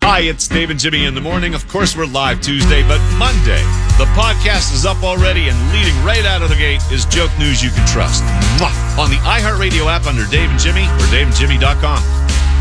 Hi, it's Dave and Jimmy in the morning. Of course, we're live Tuesday, but Monday, the podcast is up already, and leading right out of the gate is joke news you can trust. Mwah! On the iHeartRadio app under Dave and Jimmy or DaveandJimmy.com.